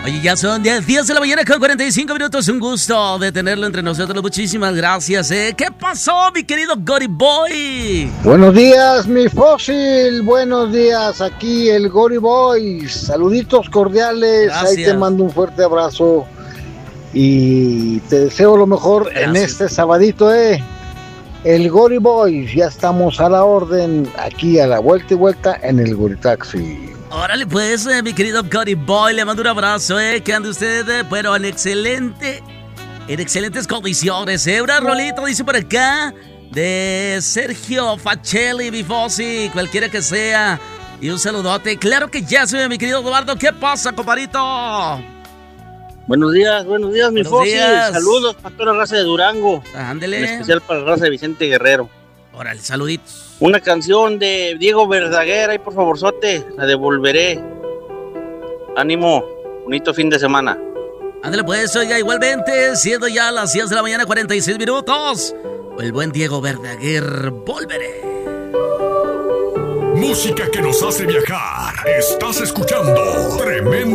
Oye, ya son 10 de la mañana con 45 minutos. Un gusto de tenerlo entre nosotros. Muchísimas gracias. ¿Qué pasó, mi querido Gory Boy? Buenos días, mi fósil. Buenos días, aquí el Gory Boy. Saluditos cordiales. Gracias. Ahí te mando un fuerte abrazo. Y te deseo lo mejor. Gracias. En este sabadito, El Gory Boy. Ya estamos a la orden. Aquí a la vuelta y vuelta en el Gory Taxi. Órale pues, mi querido Gory Boy, le mando un abrazo, que ande usted, pero en excelentes condiciones, Una rolita, dice por acá, de Sergio Facelli, mi Fossi, cualquiera que sea, y un saludote. Claro que ya soy mi querido Eduardo. ¿Qué pasa, compadrito? Buenos días, mi Fossi. Saludos para toda la raza de Durango. Ándele. En especial para la raza de Vicente Guerrero. Órale, saluditos. Una canción de Diego Verdaguer, ahí por favorzote, la de Volveré. Ánimo, bonito fin de semana. Ándale pues, oiga, igualmente, siendo ya las 10 de la mañana, 46 minutos, el buen Diego Verdaguer, Volveré. Música que nos hace viajar. Estás escuchando Tremendo